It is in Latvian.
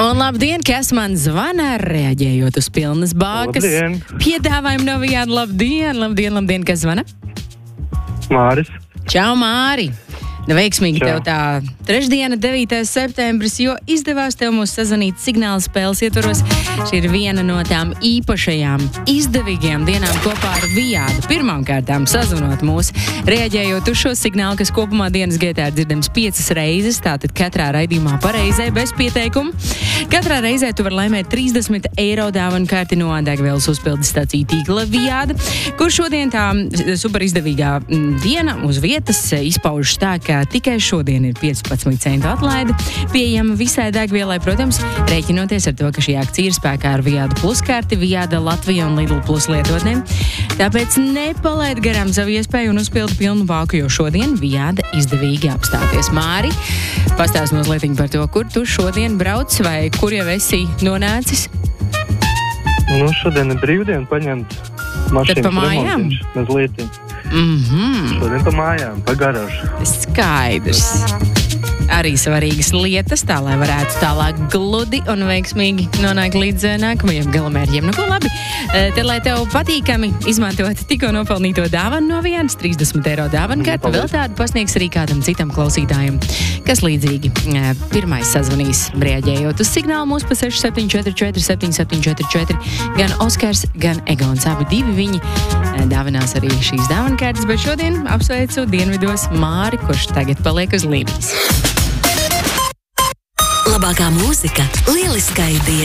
Un labdien, kas man zvana, reaģējot uz pilnas bākas. Labdien. Piedāvājumu no Vijāda. Labdien, kas zvana? Māris. Čau, Māri! Veiksmīgi Čau. tev tā trešdiena, 9. septembris, jo izdevās tev mūs sazvanīt signāla spēles ietvaros. Šī ir viena no tām īpašajām, izdevīgajām dienām kopā ar Vijādu. Pirmām kārtām sazvanot mūs, reaģējot uz šo signālu, kas kopumā dienas gaitā ir dzirdams 5 reizes, tātad katrā raidījumā pareizē, bez pieteikumu. Katrā reizē tu vari laimēt 30 eiro dāvanu karti no degvielas uzpildes staciju tīkla Vijāda, kur šodien tā super izdevīgā diena uz vietas izpaužas tā, ka tikai šodien ir 15 centu atlaide pieejama visai degvielai, protams, rēķinoties ar to, ka šī akcija ir spēkā ar Vijāda plus karti, Vijāda Latvija un Lidl plus lietotnēm. Tāpēc nepalaid garām savu iespēju un uzpildi pilnu bāku, jo šodien Vijāda izdevīgi apstāties. Māri, pastāst mazliet par to, kur tu šodien brauc vai kur jau esi nonācis? Šodien ir brīvdiena paņemt mašīnas pa mājām? remontiņš mazliet. Mhm. Šodien pa mājām, pa garāžu. Skaidrs. Arī svarīgas lietas, tā lai varētu tālāk gludi un veiksmīgi nonākt līdz nākamajiem galamērķiem. Nu, ko labi, tad, lai tev patīkami izmantot tikko nopelnīto dāvanu no Vijādas, 30 eiro dāvanu karti, vēl tādu pasniegs arī kādam citam klausītājam, kas līdzīgi pirmais sazvanīs, reaģējot uz signālu mūs pa 6744 7744, gan Oskars, gan Egons. Abi divi viņi dāvinās arī šīs dāvanu kartes, bet šodien apsveicu dienvidos Māri, kurš tagad paliek uz līnijas. Labākā mūzika, lieliskai dienai.